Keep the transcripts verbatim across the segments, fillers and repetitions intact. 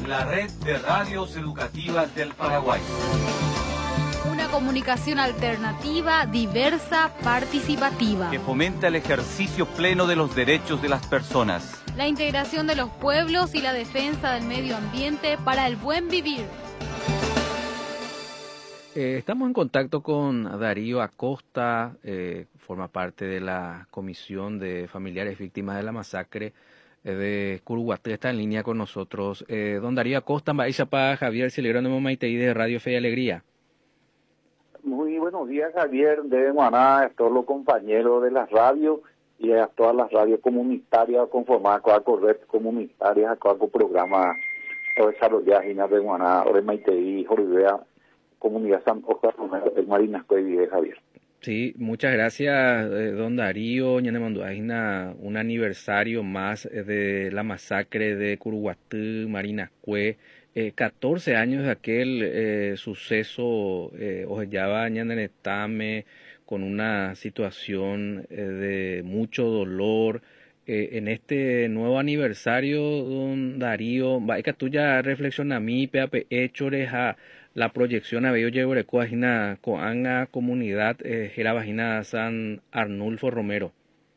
la red de radios educativas del Paraguay. Una comunicación alternativa, diversa, participativa. Que fomenta el ejercicio pleno de los derechos de las personas. La integración de los pueblos y la defensa del medio ambiente para el buen vivir. Eh, estamos en contacto con Darío Acosta, eh, forma parte de la Comisión de Familiares Víctimas de la Masacre eh, de Curuguaté, está en línea con nosotros. Eh, don Darío Acosta, para Javier Celebrando Momaiteí de Radio Fe y Alegría. Muy buenos días, Javier, de Guaná, a todos los compañeros de las radios y a todas las radios comunitarias conformadas con red comunitarias, con el programa desarrollado de Guaná, de Maiteí, Joribea, Comunidad San Oscar Romero, de Marinascue y de Javier. Sí, muchas gracias, eh, don Darío. Ñanemanduaina, un aniversario más eh, de la masacre de Curuguaté, Marinascue. Eh, catorce años de aquel eh, suceso, eh, Ojellaba Ñanenetame, con una situación eh, de mucho dolor. Eh, en este nuevo aniversario, don Darío, vaika tuya reflexiona a mí, peape hechores a la proyección a bello llevoreco ajina coanga comunidad eh, era vagina San Arnulfo Romero.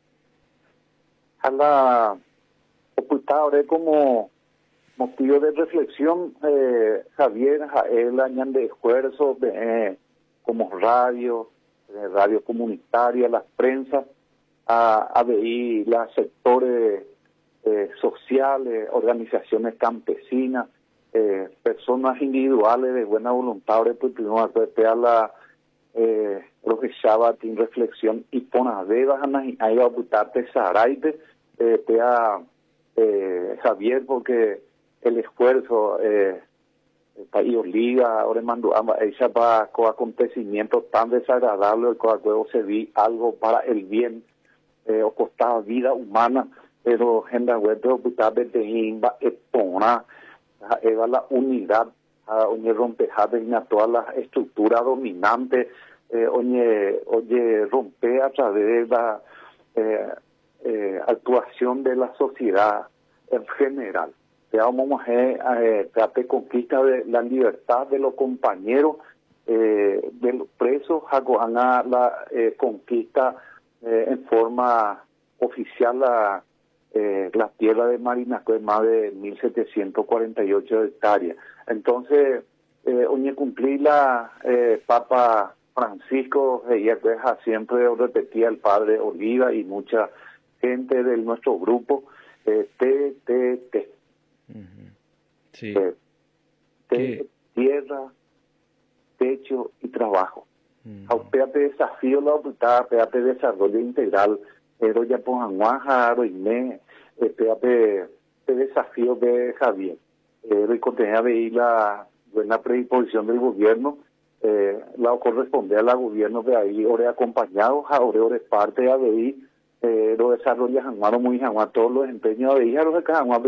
A la ocultadora como motivo de reflexión, eh, Javier, Jael, añan de esfuerzo, eh, como radio, eh, radio comunitaria, las prensas, a, a ver los sectores eh, sociales, organizaciones campesinas, eh, personas individuales de buena voluntad, pues primero a la eh, lo que estaba en reflexión y poner bebas a ir a butarte saraite, eh, te a eh, Javier, porque el esfuerzo eh, y obliga ahora mando ella para con acontecimientos tan desagradables con luego se vi algo para el bien eh, o costaba vida humana, pero en la web de de imba expona eva la unidad a oye rompejar en todas las estructuras dominantes, eh, oye oye rompe a través de la eh, eh, actuación de la sociedad en general. Vamos a eh, tratar conquista de la libertad de los compañeros, eh, de los presos, a la eh, conquista eh, en forma oficial la eh, la tierra de Marinascue, más de mil setecientos cuarenta y ocho hectáreas. Entonces, eh, oye, cumplí la eh, Papa Francisco, y eh, siempre repetía el padre Oliva y mucha gente de nuestro grupo, eh, te, te, te. Uh-huh. Sí. Eh, te, tierra, techo y trabajo. Uh-huh. Péate desafío la oportunidad, péate desarrollo integral, pero ya pongan guaja, y me, péate desafío de Javier. Eh, y contenía de la buena predisposición del gobierno, eh, la corresponde a la gobierno de ahí, ore acompañados, ahora ore parte de ahí, eh, lo desarrolla Januaro muy Januaro, todos los empeños de ahí, a los de Januaro